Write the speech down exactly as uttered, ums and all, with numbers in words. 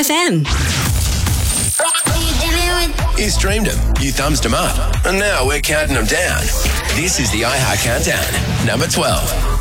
F M. You streamed them, you thumbs them up, and now we're counting them down. This is the iHeart Countdown, number twelve.